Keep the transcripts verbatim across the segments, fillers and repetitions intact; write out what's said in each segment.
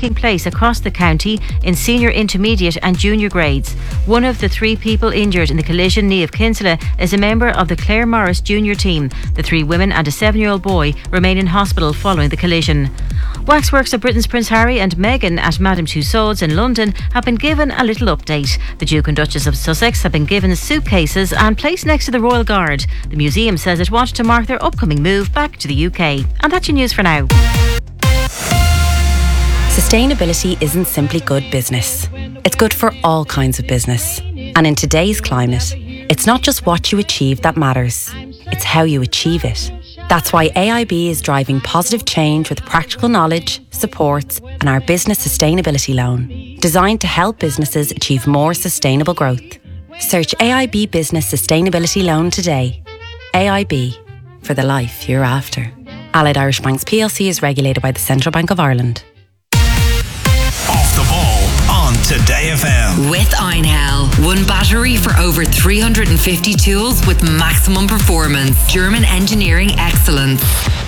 taking place across the county in senior, intermediate and junior grades. One of the three people injured in the collision, Niamh Kinsella, is a member of the Claire Morris junior team. The three women and a seven-year-old boy remain in hospital following the collision. Waxworks of Britain's Prince Harry and Meghan at Madame Tussauds in London have been given a little update. The Duke and Duchess of Sussex have been given suitcases and placed next to the Royal Guard. The museum says it wanted to mark their upcoming move back to the U K. And that's your news for now. Sustainability isn't simply good business. It's good for all kinds of business. And in today's climate, it's not just what you achieve that matters. It's how you achieve it. That's why A I B is driving positive change with practical knowledge, supports, and our business sustainability loan, designed to help businesses achieve more sustainable growth. Search A I B Business Sustainability Loan today. A I B, for the life you're after. Allied Irish Banks P L C is regulated by the Central Bank of Ireland. Off the ball on Today F M. With Einhell. One battery for over three hundred fifty tools with maximum performance. German engineering excellence.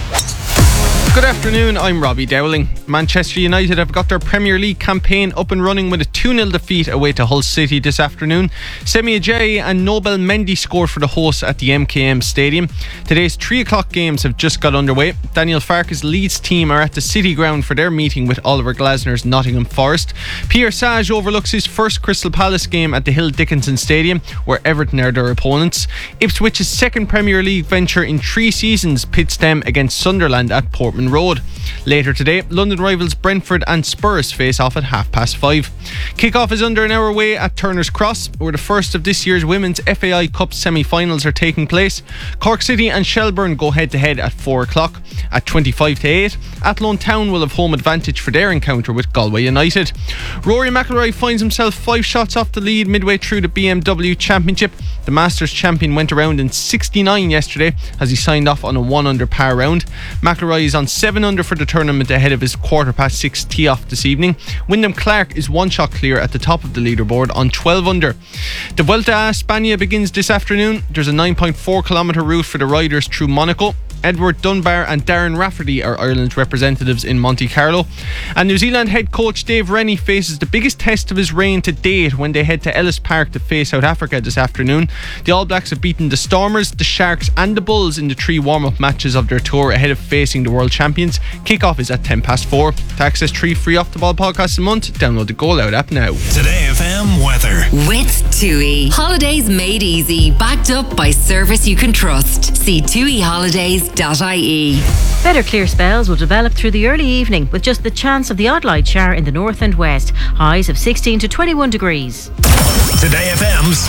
Good afternoon, I'm Robbie Dowling. Manchester United have got their Premier League campaign up and running with a two nil defeat away to Hull City this afternoon. Semi Ajayi and Nobel Mendy scored for the hosts at the M K M Stadium. Today's three o'clock games have just got underway. Daniel Farke's Leeds team are at the City Ground for their meeting with Oliver Glasner's Nottingham Forest. Pierre Sage overlooks his first Crystal Palace game at the Hill Dickinson Stadium, where Everton are their opponents. Ipswich's second Premier League venture in three seasons pits them against Sunderland at Portman Road. Later today, London rivals Brentford and Spurs face off at half past five. Kick-off is under an hour away at Turner's Cross, where the first of this year's Women's F A I Cup semi-finals are taking place. Cork City and Shelbourne go head-to-head at four o'clock. At twenty-five to eight, Athlone Town will have home advantage for their encounter with Galway United. Rory McIlroy finds himself five shots off the lead midway through the B M W Championship. The Masters champion went around in sixty-nine yesterday as he signed off on a one under par round. McIlroy is on seven under for the tournament ahead of his quarter past six tee off this evening. Wyndham Clark is one shot clear at the top of the leaderboard on twelve under. The Vuelta a España begins this afternoon. There's a nine point four kilometre route for the riders through Monaco. Edward Dunbar and Darren Rafferty are Ireland's representatives in Monte Carlo. And New Zealand head coach Dave Rennie faces the biggest test of his reign to date when they head to Ellis Park to face South Africa this afternoon. The All Blacks have beaten the Stormers, the Sharks and the Bulls in the three warm-up matches of their tour ahead of facing the world champions. Kick-off is at ten past four. To access three free Off the Ball podcasts a month, download the Goal Out app now. Today F M weather. With TUI. Holidays made easy. Backed up by service you can trust. See tui holidays dot I E. Better clear spells will develop through the early evening with just the chance of the odd light shower in the north and west. Highs of sixteen to twenty-one degrees. Today F M's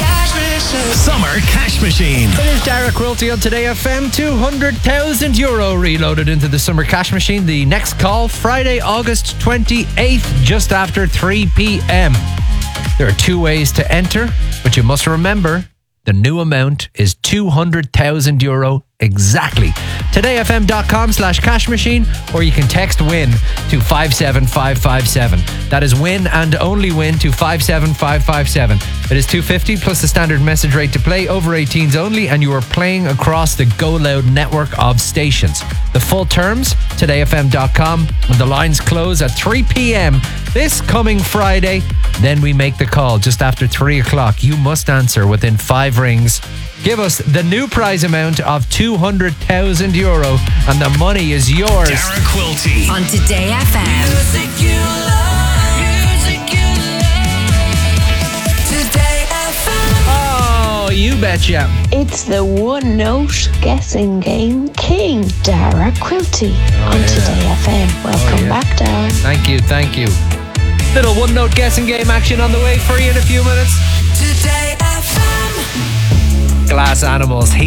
Summer Cash Machine. There's Dara Quilty on Today F M. two hundred thousand euro reloaded into the Summer Cash Machine. The next call, Friday, August twenty-eighth, just after three p.m. There are two ways to enter, but you must remember the new amount is two hundred thousand euro exactly. todayfm.com slash cash machine, or you can text WIN to five seven five five seven. That is WIN and only WIN to five seven five five seven. It is two hundred fifty plus the standard message rate to play, over eighteens only, and you are playing across the Go Loud network of stations. The full terms, today f m dot com. When the lines close at three p.m. this coming Friday, then we make the call just after three o'clock. You must answer within five rings. Give us the new prize amount of two hundred thousand euro and the money is yours. Dara Quilty on Today F M. Music you love, music you love. Today F M. Oh, you betcha. It's the one note guessing game king, Dara Quilty oh, on yeah. Today F M. Welcome oh, yeah. back, Dara. Thank you, thank you. Little one note guessing game action on the way for you in a few minutes. Today F M. Glass Animals, Heat